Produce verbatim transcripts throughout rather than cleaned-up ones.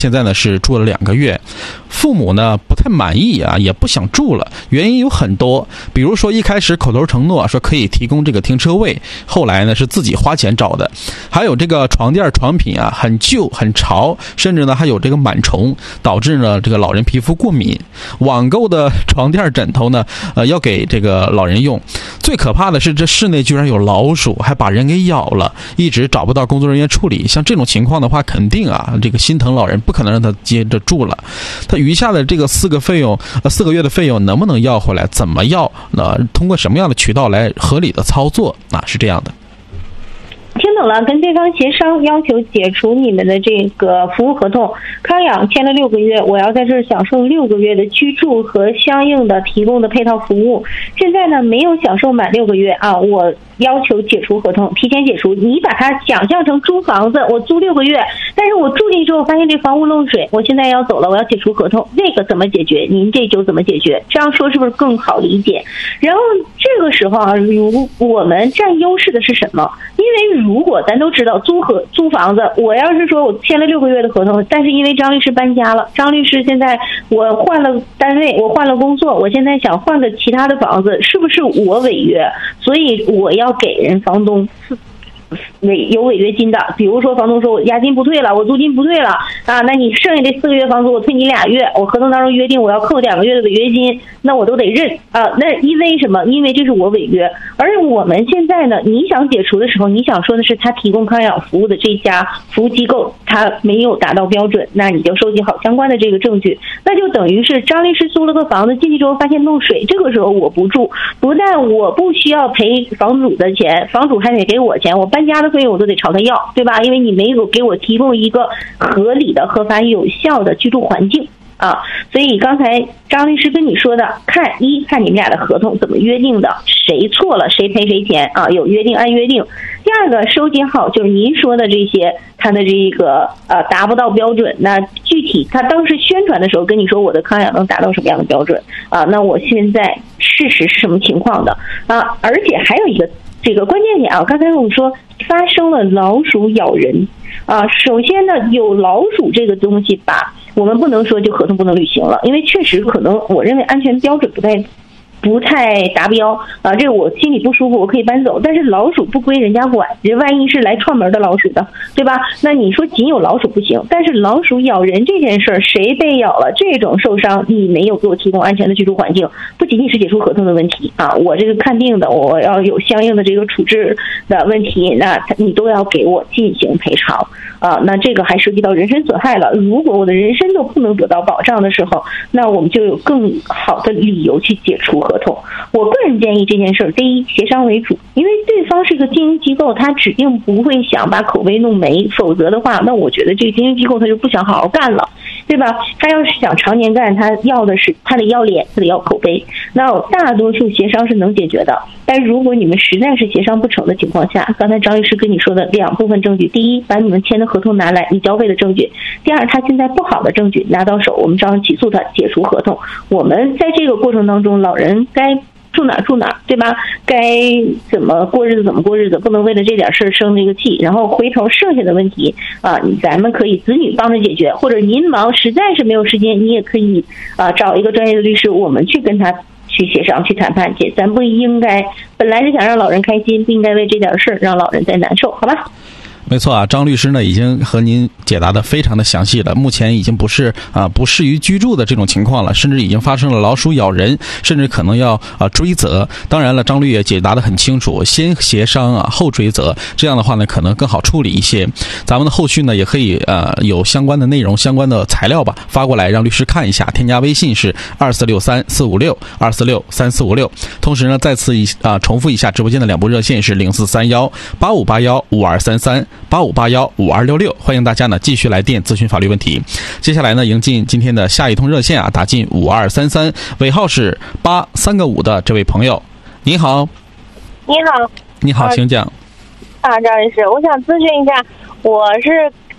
现在呢是住了两个月，父母呢不太满意啊，也不想住了。原因有很多，比如说一开始口头承诺说可以提供这个停车位，后来呢是自己花钱找的。还有这个床垫床品啊很旧很潮，甚至呢还有这个螨虫，导致呢这个老人皮肤过敏。网购的床垫枕头呢，呃要给这个老人用。最可怕的是这室内居然有老鼠，还把人给咬了，一直找不到工作人员处理。像这种情况的话，肯定啊这个心疼老人，不可能让他接着住了。他余下的这个四个费用，呃四个月的费用能不能要回来？怎么要？呃，通过什么样的渠道来合理的操作？啊，是这样的。 听懂了，跟对方协商，要求解除你们的这个服务合同。康养签了六个月，我要在这儿享受六个月的居住和相应的提供的配套服务。现在呢，没有享受满六个月啊，我要求解除合同，提前解除。你把它想象成租房子，我租六个月，但是我住进去之后发现这房屋漏水，我现在要走了，我要解除合同，这个怎么解决？您这就怎么解决？这样说是不是更好理解？然后这个时候啊，如我们占优势的是什么？因为如果咱都知道租合租房子，我要是说我签了六个月的合同，但是因为张律师搬家了，张律师现在我换了单位，我换了工作，我现在想换个其他的房子，是不是我违约？所以我要给人房东违有违约金的。比如说房东说我押金不退了，我租金不退了啊，那你剩下这四个月房租我退你俩月，我合同当中约定我要扣两个月的违约金，那我都得认啊。那因为什么？因为这是我违约。而我们现在呢，你想解除的时候，你想说的是他提供康养服务的这家服务机构他没有达到标准，那你就收集好相关的这个证据，那就等于是张律师租了个房子进去之后发现漏水，这个时候我不住，不但我不需要赔房主的钱，房主还得给我钱，我搬家的费用我都得朝他要，对吧？因为你没有给我提供一个合理的、合法、有效的居住环境啊。所以刚才张律师跟你说的，看一看你们俩的合同怎么约定的，谁错了谁赔谁钱啊，有约定按约定。第二个，收集好就是您说的这些，他的这个呃达不到标准，那具体他当时宣传的时候跟你说我的康养能达到什么样的标准啊？那我现在事实是什么情况的啊？而且还有一个这个关键点啊，刚才我们说发生了老鼠咬人啊，首先呢，有老鼠这个东西吧，我们不能说就合同不能履行了，因为确实可能我认为安全标准不太不太达标啊，这个我心里不舒服，我可以搬走。但是老鼠不归人家管，这万一是来串门的老鼠的，对吧？那你说仅有老鼠不行，但是老鼠咬人这件事儿，谁被咬了这种受伤，你没有给我提供安全的居住环境，不仅仅是解除合同的问题啊，我这个看病的，我要有相应的这个处置的问题，那你都要给我进行赔偿啊。那这个还涉及到人身损害了。如果我的人身都不能得到保障的时候，那我们就有更好的理由去解除合同。我个人建议这件事儿，第一，协商为主，因为对方是一个经营机构，他指定不会想把口碑弄没，否则的话，那我觉得这个经营机构他就不想好好干了，对吧？他要是想常年干，他要的是他得要脸，他得要口碑。那大多数协商是能解决的，但如果你们实在是协商不成的情况下，刚才张律师跟你说的两部分证据，第一，把你们签的合同拿来，你交费的证据；第二，他现在不好的证据拿到手，我们照样起诉他，解除合同。我们在这个过程当中，老人该住哪住哪，对吧？该怎么过日子怎么过日子，不能为了这点事儿生这个气。然后回头剩下的问题啊，咱们可以子女帮着解决，或者您忙实在是没有时间，你也可以啊找一个专业的律师，我们去跟他去协商去谈判去。咱不应该本来是想让老人开心，不应该为这点事儿让老人再难受，好吧？ 没错啊，张律师呢已经和您解答的非常的详细了，目前已经不是啊不适于居住的这种情况了，甚至已经发生了老鼠咬人，甚至可能要啊追责。当然了，张律也解答的很清楚，先协商啊后追责，这样的话呢可能更好处理一些。咱们的后续呢也可以呃有相关的内容相关的材料吧发过来让律师看一下，添加微信是二四六三四五六二四六三四五六。同时呢再次一啊重复一下直播间的两部热线是零四三幺八五八幺五二三三八五八幺五二六六，欢迎大家呢继续来电咨询法律问题。接下来呢，迎进今天的下一通热线啊，打进五二三三，尾号是八三个五的这位朋友，您好。 你好。 你好，请讲。 啊，张律师，我想咨询一下，我是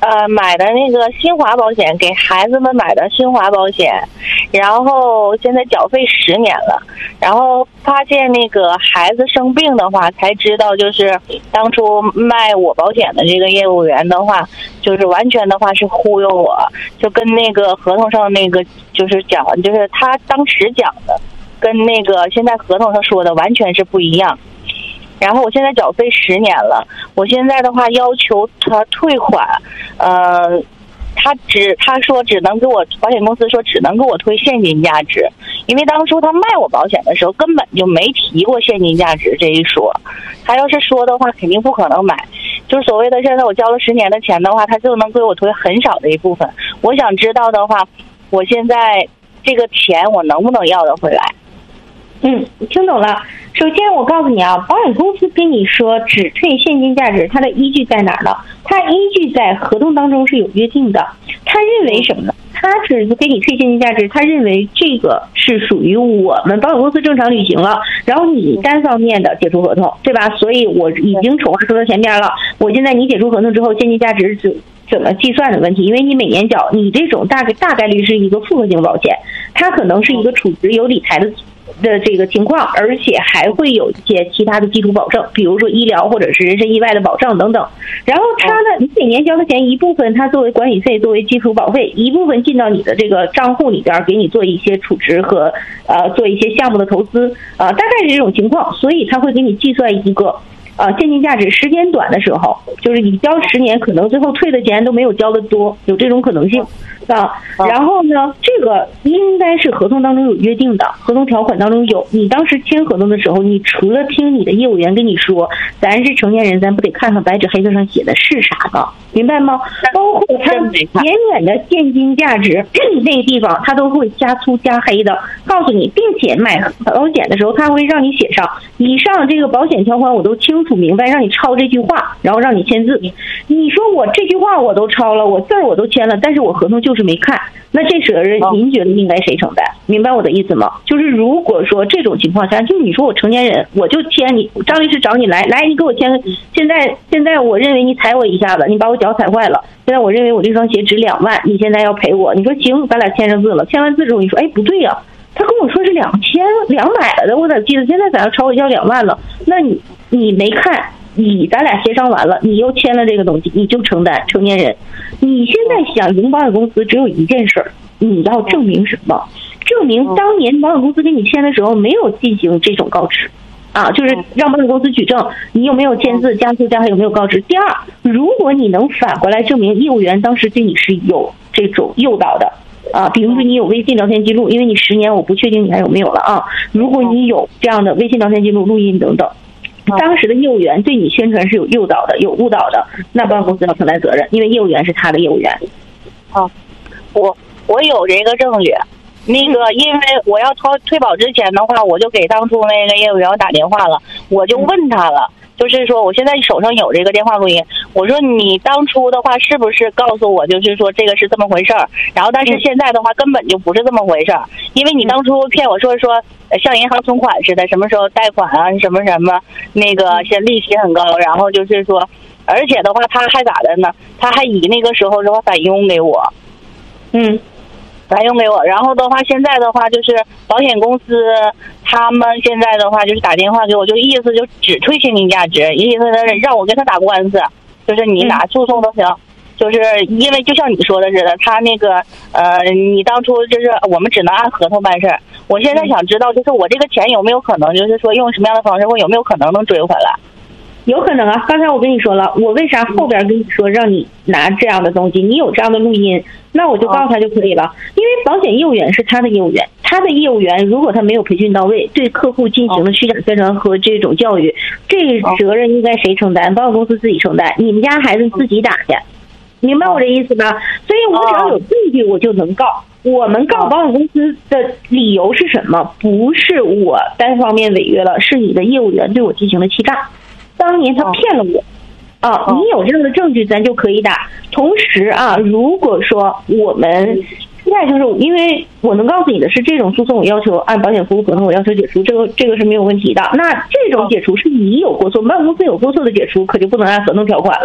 呃，买的那个新华保险，给孩子们买的新华保险，然后现在缴费十年了，然后发现那个孩子生病的话，才知道就是当初卖我保险的这个业务员的话，就是完全的话是忽悠我，就跟那个合同上那个就是讲，就是他当时讲的，跟那个现在合同上说的完全是不一样。然后我现在缴费十年了，我现在的话要求他退款，呃，他只他说只能给我保险公司说只能给我退现金价值，因为当初他卖我保险的时候根本就没提过现金价值这一说，他要是说的话肯定不可能买，就是所谓的现在我交了十年的钱的话，他就能给我退很少的一部分。我想知道的话，我现在这个钱我能不能要得回来？ 嗯，听懂了。首先我告诉你啊，保险公司跟你说只退现金价值，它的依据在哪儿呢？它依据在合同当中是有约定的。他认为什么呢？他只给你退现金价值，他认为这个是属于我们保险公司正常履行了，然后你单方面的解除合同，对吧？所以我已经丑话说到前边了。我现在你解除合同之后，现金价值只怎么计算的问题，因为你每年缴，你这种大概大概率是一个复合型保险，它可能是一个储值有理财的。的这个情况，而且还会有一些其他的基础保证，比如说医疗或者是人身意外的保障等等。然后它呢，你每年交的钱一部分它作为管理费，作为基础保费，一部分进到你的这个账户里边，给你做一些储值和呃做一些项目的投资，呃大概是这种情况，所以它会给你计算一个呃现金价值。时间短的时候，就是你交十年，可能最后退的钱都没有交的多，有这种可能性。啊，然后呢，这个应该是合同当中有约定的，合同条款当中有。你当时签合同的时候，你除了听你的业务员跟你说，咱是成年人，咱不得看看白纸黑字上写的是啥呢？明白吗？包括它远远的现金价值那个地方，它都会加粗加黑的告诉你，并且买保险的时候，它会让你写上以上这个保险条款我都清楚明白，让你抄这句话，然后让你签字。你说我这句话我都抄了，我字儿我都签了，但是我合同就是没看，那这责任您觉得应该谁承担？明白我的意思吗？就是如果说这种情况下，就你说我成年人，我就签你，张律师找你来，来你给我签。现在现在我认为你踩我一下子，你把我脚踩坏了。现在我认为我这双鞋值两万，你现在要赔我。你说行，咱俩签上字了。签完字之后，你说哎不对呀、啊，他跟我说是两千两百了的，我咋记得现在咱要朝我要两万了？那你你没看？你咱俩协商完了，你又签了这个东西，你就承担。成年人，你现在想赢保险公司只有一件事儿，你要证明什么？证明当年保险公司跟你签的时候没有进行这种告知，啊，就是让保险公司举证你有没有签字、加速加还有没有告知。第二，如果你能反过来证明业务员当时对你是有这种诱导的。啊，比如说你有微信聊天记录，因为你十年我不确定你还有没有了啊。如果你有这样的微信聊天记录、录音等等。当时的业务员对你宣传是有诱导的、有误导的，那保险公司要承担责任，因为业务员是他的业务员。 啊，我我有这个证据，那个因为我要掏退保之前的话，我就给当初那个业务员打电话了，我就问他了。就是说我现在手上有这个电话录音，我说你当初的话是不是告诉我就是说这个是这么回事儿，然后但是现在的话根本就不是这么回事儿，因为你当初骗我说说像银行存款似的，什么时候贷款啊什么什么，那个现利息很高，然后就是说而且的话他还咋的呢，他还以那个时候的话返佣给我， 嗯返佣给我，然后的话现在的话就是保险公司他们现在的话就是打电话给我，就意思就只退现金价值，意思让我跟他打官司，就是你打诉讼都行、嗯、就是因为就像你说的似的，他那个呃你当初就是我们只能按合同办事儿，我现在想知道就是我这个钱有没有可能就是说用什么样的方式，我有没有可能能追回来？ 有可能啊，刚才我跟你说了，我为啥后边跟你说让你拿这样的东西，你有这样的录音，那我就告诉他就可以了。因为保险业务员是他的业务员，他的业务员如果他没有培训到位，对客户进行了虚假宣传和这种教育，这责任应该谁承担？保险公司自己承担，你们家孩子自己打去，明白我这意思吧？所以我只要有证据我就能告。我们告保险公司的理由是什么？不是我单方面违约了，是你的业务员对我进行了欺诈。当年他骗了我，啊，你有这样的证据，咱就可以打。同时啊，如果说我们现在就是因为我能告诉你的是，这种诉讼我要求按保险服务合同我要求解除，这个这个是没有问题的。那这种解除是你有过错，保险公司有过错的解除，可就不能按合同条款了。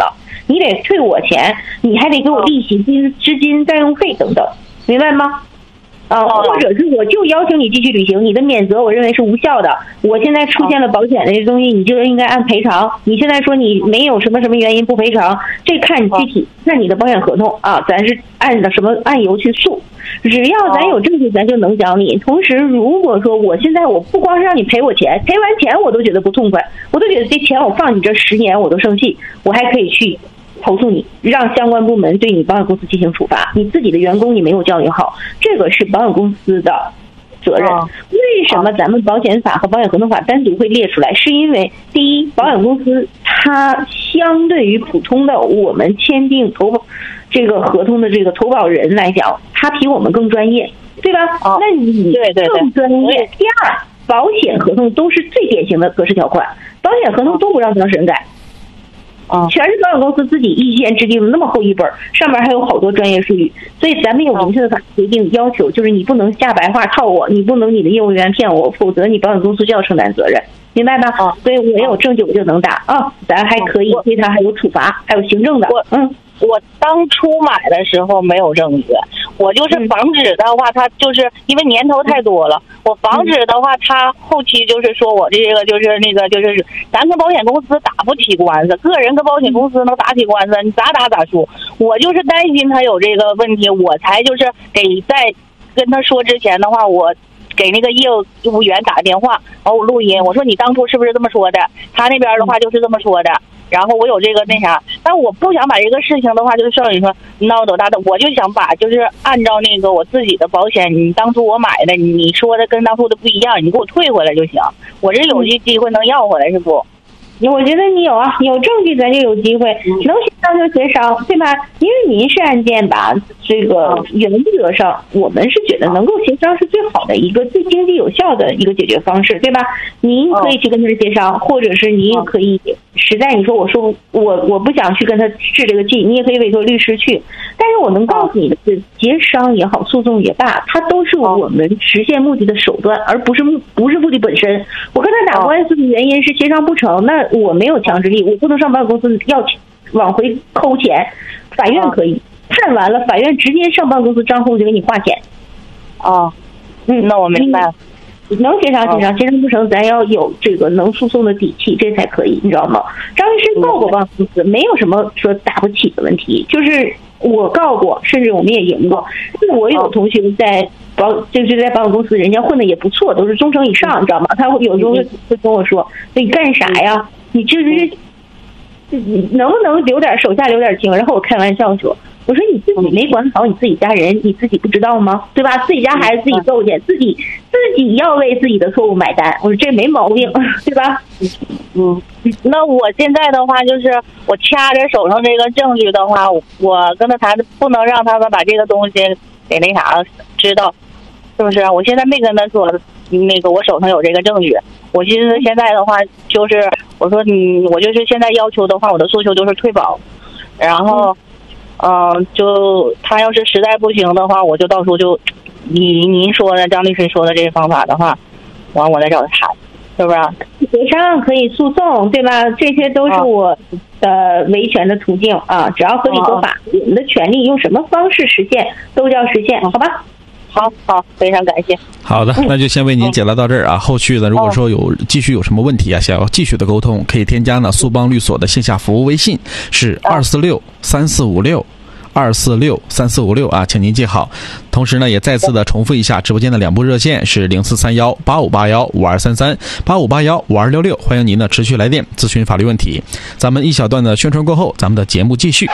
你得退我钱，你还得给我利息、资资金、占用费等等，明白吗？啊，或者是我就邀请你继续履行，你的免责我认为是无效的。我现在出现了保险的这东西，你就应该按赔偿。你现在说你没有什么什么原因不赔偿，这看你具体，看你的保险合同啊，咱是按的什么案由去诉。只要咱有证据，咱就能讲你。同时，如果说我现在我不光是让你赔我钱，赔完钱我都觉得不痛快，我都觉得这钱我放你这十年我都生气，我还可以去投诉你，让相关部门对你保险公司进行处罚。你自己的员工你没有教育好，这个是保险公司的责任。为什么咱们保险法和保险合同法单独会列出来？是因为第一，保险公司它相对于普通的我们签订投保这个合同的这个投保人来讲，它比我们更专业，对吧？ 哦、 那你更专业。第二，保险合同都是最典型的格式条款，保险合同都不让当事人改。 啊， 全是保险公司自己预先制定的那么厚一本，上面还有好多专业术语，所以咱们有明确的法规定要求，就是你不能瞎白话套我，你不能你的业务员骗我，否则你保险公司就要承担责任，明白吗？啊，所以我有证据我就能打啊，咱还可以对他还有处罚，还有行政的。嗯。 我当初买的时候没有证据，我就是防止的话，它就是因为年头太多了，我防止的话，它后期就是说我这个就是那个就是咱跟保险公司打不起官司，个人跟保险公司能打起官司，你咋打咋输。我就是担心他有这个问题，我才就是给在跟他说之前的话，我给那个业务员打电话，然后我录音，我说你当初是不是这么说的？他那边的话就是这么说的。然后我有这个那啥，但我不想把这个事情的话，就是像你说闹斗大的，我就想把就是按照那个我自己的保险，你当初我买的，你说的跟当初的不一样，你给我退回来就行。我这有些机会能要回来是不？ 我觉得你有啊，有证据咱就有机会，能协商就协商，对吧？因为民事案件吧，这个原则上我们是觉得能够协商是最好的一个最经济有效的一个解决方式，对吧？您可以去跟他协商，或者是您也可以实在你说我说我我不想去跟他置这个气，你也可以委托律师去。但是我能告诉你的是，协商也好，诉讼也罢，它都是我们实现目的的手段，而不是目不是目的本身。我跟他打官司的原因是协商不成，那我没有强制力，我不能上保险公司要往回扣钱，法院可以判完了，法院直接上保险公司账户就给你划钱。 哦，嗯，那我明白了。 能协商协商，协商不成，咱要有这个能诉讼的底气，这才可以，你知道吗？张律师告过保险公司，没有什么说打不起的问题，就是我告过，甚至我们也赢过。我有同学在保，就是在保险公司，人家混的也不错，都是中层以上，你知道吗？他会有时候会跟我说：“你干啥呀？你就是你能不能留点手下留点情？”然后我开玩笑说。我说你自己没管好你自己家人，你自己不知道吗？对吧？自己家孩子自己揍去，自己自己要为自己的错误买单。我说这没毛病，对吧？ 嗯，那我现在的话就是我掐着手上这个证据的话，我跟他谈，不能让他们把这个东西给那啥知道，是不是？我现在没跟他说那个我手上有这个证据。我寻思现在的话就是我说你，我就是现在要求的话，我的诉求就是退保，然后。嗯嗯，就他要是实在不行的话，我就到时候就，您您说的张律师说的这个方法的话，完我再找他谈，是不是？ 协商可以诉讼，对吧？这些都是我的维权的途径啊，只要合理合法，我们的权利用什么方式实现都叫实现，好吧？ 好好，非常感谢。 好的，那就先为您解答到这儿啊。后续呢，如果说有继续有什么问题啊，想要继续的沟通，可以添加呢苏邦律所的线下服务微信是二四六三四五六二四六三四五六啊，请您记好。同时呢，也再次的重复一下直播间的两部热线是零四三幺八五八幺五二三三八五八幺五二六六，欢迎您呢持续来电咨询法律问题。咱们一小段的宣传过后，咱们的节目继续。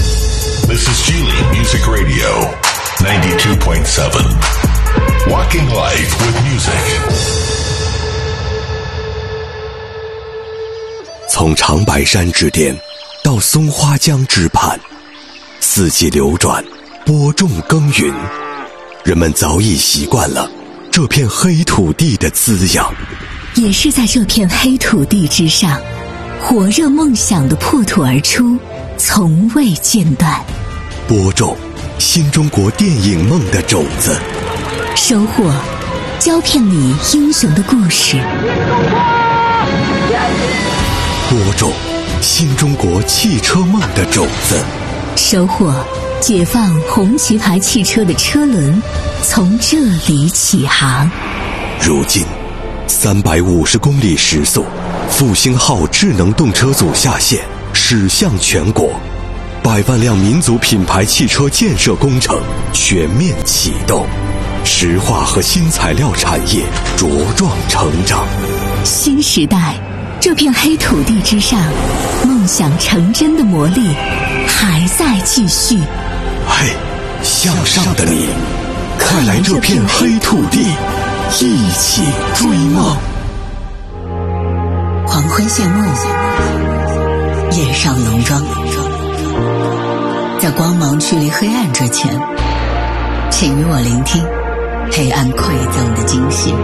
This is Geely Music Radio ninety-two point seven. Walking life with music. 从长白山之巅到松花江之畔，四季流转，播种耕耘，人们早已习惯了这片黑土地的滋养。 也是在这片黑土地之上，火热梦想的破土而出，从未间断。 播种新中国电影梦的种子， 收获胶片里英雄的故事。 播种新中国汽车梦的种子， 收获解放红旗牌汽车的车轮，从这里起航。 如今三百五十公里时速，复兴号智能动车组下线，驶向全国，百万辆民族品牌汽车建设工程全面启动，石化和新材料产业茁壮成长。 新时代，这片黑土地之上，梦想成真的魔力还在继续。 嘿，向上的你，快来这片黑土地，一起追梦。 黄昏谢幕，夜上浓妆，在光芒驱离黑暗之前，请与我聆听黑暗馈赠的惊喜。